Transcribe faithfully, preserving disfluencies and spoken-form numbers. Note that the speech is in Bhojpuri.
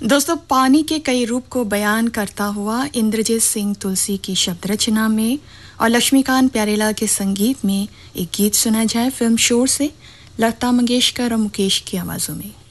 दोस्तों, पानी के कई रूप को बयान करता हुआ इंद्रजीत सिंह तुलसी की शब्द रचना में और लक्ष्मीकांत प्यारेलाल के संगीत में एक गीत सुना जाए फिल्म शोर से, लता मंगेशकर और मुकेश की आवाजों में।